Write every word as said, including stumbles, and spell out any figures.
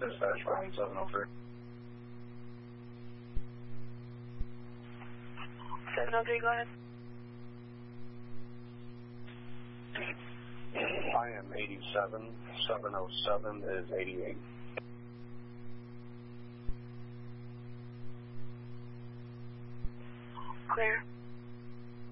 Dispatch Ryan seven oh three. seven oh three, go ahead. I am eighty-seven, seven oh seven is eighty-eight. Clear.